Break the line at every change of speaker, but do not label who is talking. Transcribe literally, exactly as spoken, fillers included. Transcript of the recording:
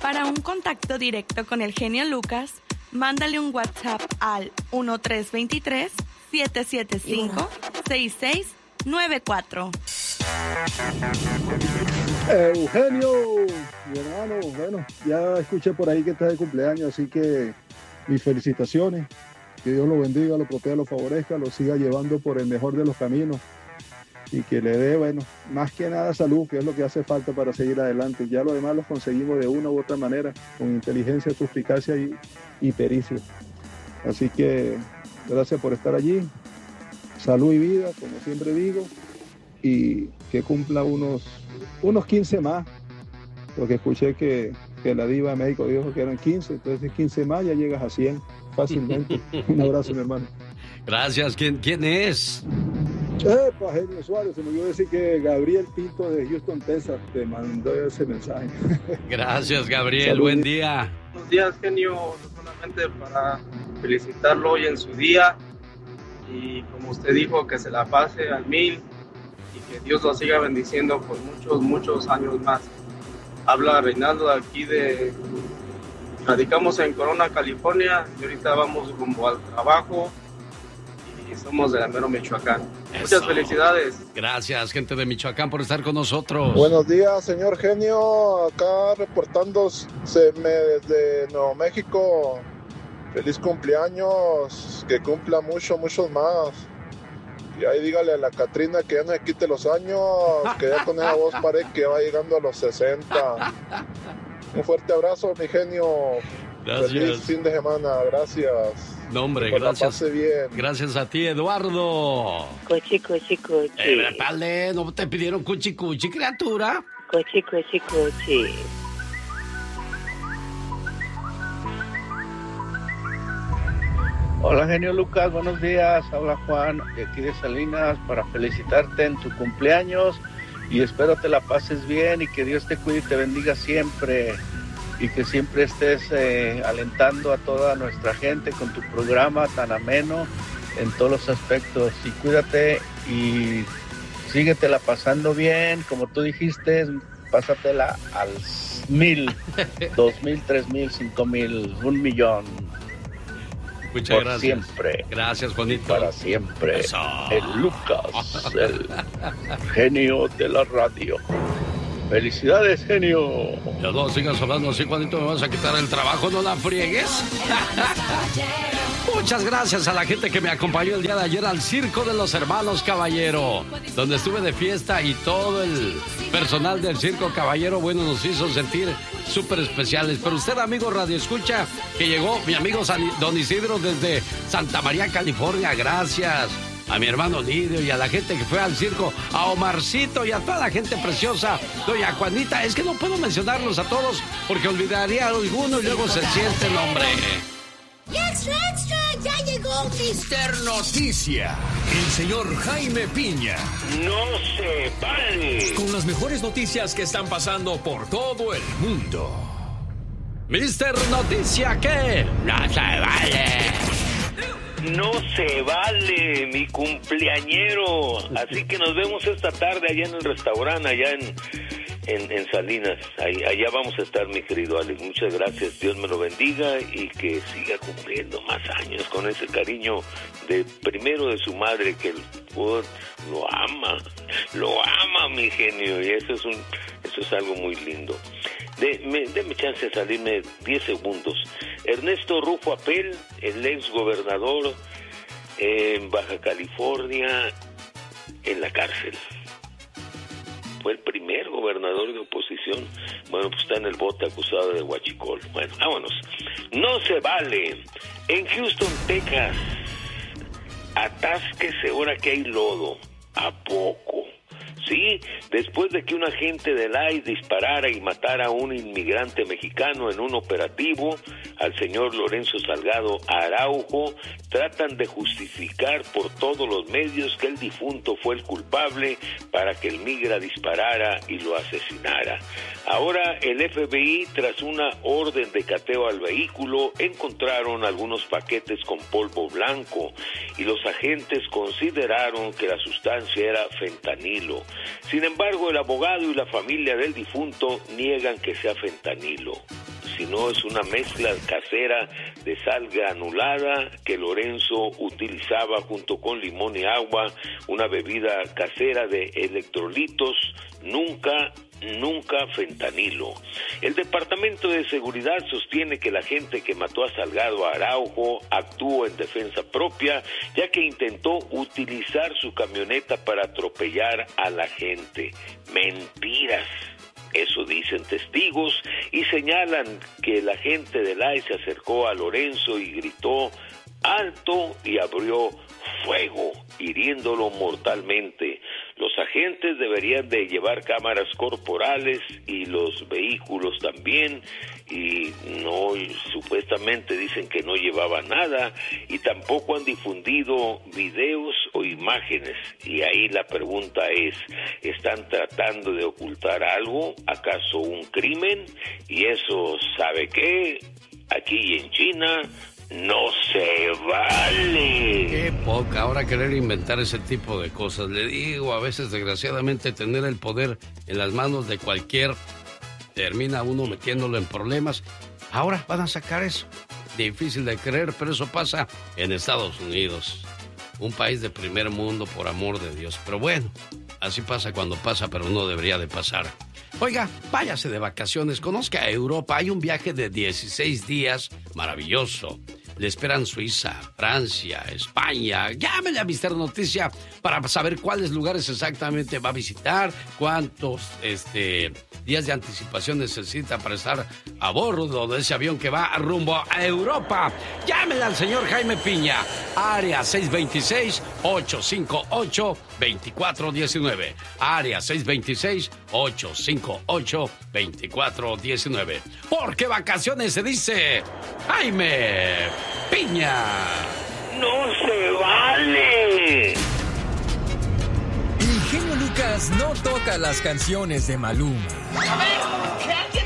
Para un contacto directo con el genio Lucas, mándale un WhatsApp al uno tres dos tres, siete siete cinco, seis seis nueve cuatro.
Eugenio, mi hermano, bueno, ya escuché por ahí que estás de cumpleaños, así que mis felicitaciones, que Dios lo bendiga, lo proteja, lo favorezca, lo siga llevando por el mejor de los caminos y que le dé, bueno, más que nada salud, que es lo que hace falta para seguir adelante. Ya lo demás lo conseguimos de una u otra manera, con inteligencia, suspicacia y, y pericia. Así que gracias por estar allí, salud y vida, como siempre digo, y que cumpla unos, unos quince más, porque escuché que, que la diva de México dijo que eran quince, entonces quince más ya llegas a cien fácilmente. Un abrazo, mi hermano.
Gracias. ¿Quién, quién es?
Epa, Genio Suárez, se me olvidó decir que Gabriel Pinto de Houston, Texas, te mandó ese mensaje.
Gracias, Gabriel.
Salud.
Buen día.
Buenos días, Genio, no solamente para felicitarlo hoy en su día y como usted dijo, que se la pase al mil y que Dios lo siga bendiciendo por muchos, muchos años más. Habla Reinaldo de aquí de... Radicamos en Corona, California, y ahorita vamos rumbo al trabajo y somos de la Mero, Michoacán.
Eso.
Muchas felicidades.
Gracias, gente de Michoacán, por estar con nosotros.
Buenos días, señor Genio. Acá reportándose desde Nuevo México. Feliz cumpleaños. Que cumpla mucho, muchos más. Y ahí dígale a la Catrina que ya no le quite los años. Que ya con esa voz parece que va llegando a los sesenta. Un fuerte abrazo, mi genio.
Gracias.
Feliz fin de semana. Gracias.
No, hombre,
que
gracias.
La pase bien.
Gracias a ti, Eduardo.
Cuchi, cuchi, cuchi.
Eh, vale, ¿no te pidieron cuchi, cuchi, criatura?
Cuchi, cuchi, cuchi.
Hola, genio Lucas, buenos días. Habla Juan de aquí de Salinas para felicitarte en tu cumpleaños y espero te la pases bien y que Dios te cuide y te bendiga siempre. Y que siempre estés eh, alentando a toda nuestra gente con tu programa tan ameno en todos los aspectos. Y cuídate y síguetela pasando bien, como tú dijiste, pásatela al mil, dos mil, tres mil, cinco mil, un millón.
Muchas
por
gracias.
Siempre.
Gracias, Juanito.
Y para siempre.
Eso.
El Lucas, el genio de la radio. ¡Felicidades, genio!
Ya no sigas hablando así, Juanito, me vas a quitar el trabajo, no la friegues. Muchas gracias a la gente que me acompañó el día de ayer al Circo de los Hermanos Caballero, donde estuve de fiesta y todo el personal del Circo Caballero, bueno, nos hizo sentir súper especiales. Pero usted, amigo Radio Escucha, que llegó, mi amigo San, Don Isidro desde Santa María, California, gracias. A mi hermano Lidio y a la gente que fue al circo, a Omarcito y a toda la gente preciosa, doña Juanita. Es que no puedo mencionarlos a todos porque olvidaría a alguno y luego se siente el hombre.
¡Extra, extra! ¡Ya llegó mister Noticia! El señor Jaime Piña.
¡No se vale!
Con las mejores noticias que están pasando por todo el mundo.
mister Noticia, ¿qué? ¡No se vale!
No se vale, mi cumpleañero. Así que nos vemos esta tarde allá en el restaurante, allá en, en, en Salinas. Ahí, allá vamos a estar, mi querido Alex. Muchas gracias. Dios me lo bendiga y que siga cumpliendo más años con ese cariño de primero de su madre, que el Ford lo ama. Lo ama, mi genio. Y eso es, un, eso es algo muy lindo. De, me, deme chance de salirme diez segundos. Ernesto Rufo Apel, el ex gobernador en Baja California, en la cárcel. Fue el primer gobernador de oposición. Bueno, pues está en el bote acusado de huachicol. Bueno, vámonos. No se vale. En Houston, Texas, atásquese ahora que hay lodo. ¿A poco? Sí, después de que un agente del I C E disparara y matara a un inmigrante mexicano en un operativo, al señor Lorenzo Salgado Araujo, tratan de justificar por todos los medios que el difunto fue el culpable para que el migra disparara y lo asesinara. Ahora el F B I, tras una orden de cateo al vehículo, encontraron algunos paquetes con polvo blanco y los agentes consideraron que la sustancia era fentanilo. Sin embargo, el abogado y la familia del difunto niegan que sea fentanilo. sino es una mezcla casera de sal granulada que Lorenzo utilizaba junto con limón y agua, una bebida casera de electrolitos, nunca nunca fentanilo. El Departamento de Seguridad sostiene que la gente que mató a Salgado Araujo actuó en defensa propia, ya que intentó utilizar su camioneta para atropellar a la gente. Mentiras. Eso dicen testigos y señalan que el agente del I C E se acercó a Lorenzo y gritó alto y abrió fuego, hiriéndolo mortalmente. Los agentes deberían de llevar cámaras corporales y los vehículos también, y no, supuestamente dicen que no llevaba nada y tampoco han difundido videos o imágenes. Y ahí la pregunta es, ¿están tratando de ocultar algo? ¿Acaso un crimen? Y eso, ¿sabe qué? Aquí en China no se vale.
Qué poca ahora querer inventar ese tipo de cosas. Le digo, a veces desgraciadamente tener el poder en las manos de cualquier termina uno metiéndolo en problemas. Ahora van a sacar eso. Difícil de creer, pero eso pasa en Estados Unidos. Un país de primer mundo, por amor de Dios. Pero bueno, así pasa cuando pasa, pero no debería de pasar. Oiga, váyase de vacaciones, conozca a Europa. Hay un viaje de dieciséis días maravilloso. Le esperan Suiza, Francia, España. Llámele a Mister Noticia para saber cuáles lugares exactamente va a visitar, cuántos este, días de anticipación necesita para estar a bordo de ese avión que va rumbo a Europa. Llámele al señor Jaime Piña, área seis dos seis, ocho cinco ocho, dos cuatro uno nueve. Área seis dos seis, ocho cinco ocho, dos cuatro uno nueve. Porque vacaciones se dice Jaime Piña.
¡No se vale!
El genio Lucas no toca las canciones de Maluma.
A ver, ¿qué